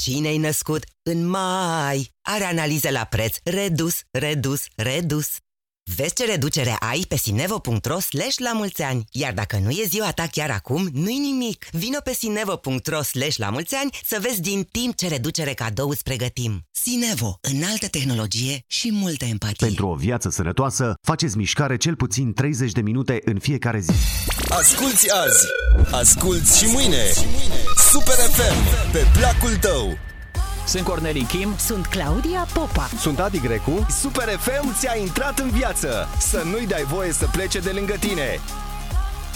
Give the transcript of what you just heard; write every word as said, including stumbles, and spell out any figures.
Cine-i născut în mai are analize la preț redus, redus, redus. Vezi ce reducere ai pe sinevo punct ro slash la mulți ani. Iar dacă nu e ziua ta chiar acum, nu-i nimic. Vino pe sinevo punct ro slash la mulți ani să vezi din timp ce reducere cadou îți pregătim. Sinevo, înaltă tehnologie și multă empatie. Pentru o viață sănătoasă, faceți mișcare cel puțin treizeci de minute în fiecare zi. Asculți azi, asculți și mâine. Super F M, pe placul tău. Sunt Cornelii Kim. Sunt Claudia Popa. Sunt Adi Grecu. Super F M ți-a intrat în viață. Să nu-i dai voie să plece de lângă tine.